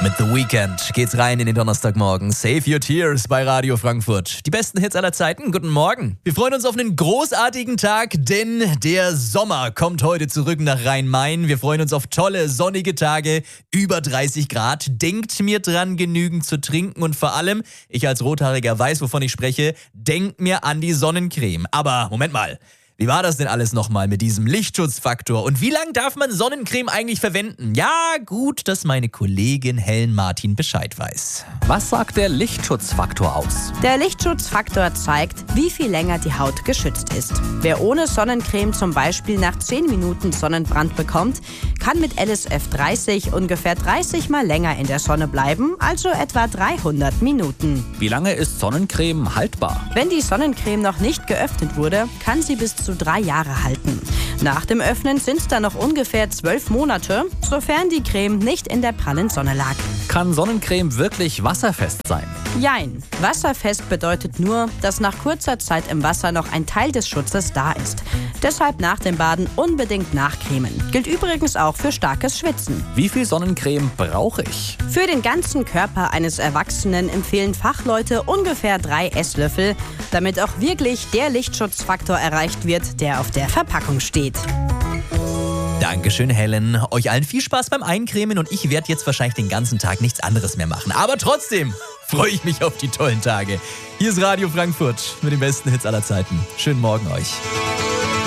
Mit The Weeknd geht's rein in den Donnerstagmorgen. Save Your Tears bei Radio Frankfurt. Die besten Hits aller Zeiten. Guten Morgen. Wir freuen uns auf einen großartigen Tag, denn der Sommer kommt heute zurück nach Rhein-Main. Wir freuen uns auf tolle, sonnige Tage, über 30 Grad. Denkt mir dran, genügend zu trinken und vor allem, ich als Rothaariger weiß, wovon ich spreche, denkt mir an die Sonnencreme. Aber Moment mal. Wie war das denn alles nochmal mit diesem Lichtschutzfaktor? Und wie lange darf man Sonnencreme eigentlich verwenden? Ja, gut, dass meine Kollegin Helen Martin Bescheid weiß. Was sagt der Lichtschutzfaktor aus? Der Lichtschutzfaktor zeigt, wie viel länger die Haut geschützt ist. Wer ohne Sonnencreme zum Beispiel nach 10 Minuten Sonnenbrand bekommt, kann mit LSF 30 ungefähr 30 Mal länger in der Sonne bleiben, also etwa 300 Minuten. Wie lange ist Sonnencreme haltbar? Wenn die Sonnencreme noch nicht geöffnet wurde, kann sie bis zu 3 Jahre halten. Nach dem Öffnen sind es dann noch ungefähr 12 Monate, sofern die Creme nicht in der prallen Sonne lag. Kann Sonnencreme wirklich wasserfest sein? Jein. Wasserfest bedeutet nur, dass nach kurzer Zeit im Wasser noch ein Teil des Schutzes da ist. Deshalb nach dem Baden unbedingt nachcremen. Gilt übrigens auch für starkes Schwitzen. Wie viel Sonnencreme brauche ich? Für den ganzen Körper eines Erwachsenen empfehlen Fachleute ungefähr 3 Esslöffel, damit auch wirklich der Lichtschutzfaktor erreicht wird, der auf der Verpackung steht. Dankeschön, Helen. Euch allen viel Spaß beim Eincremen und ich werde jetzt wahrscheinlich den ganzen Tag nichts anderes mehr machen. Aber trotzdem freue ich mich auf die tollen Tage. Hier ist Radio Frankfurt mit den besten Hits aller Zeiten. Schönen Morgen euch.